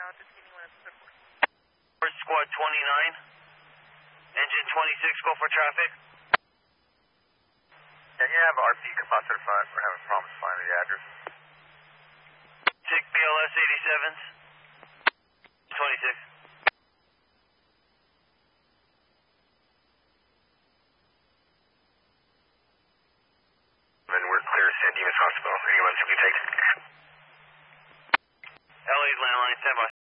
Squad 29, engine 26, go for traffic. Can you have RP capacitor 5? We're having problems finding the address. 6 BLS 87s, 26. Then we're clear to San Dimas Hospital. Anyone should be taken. LA's landline, standby.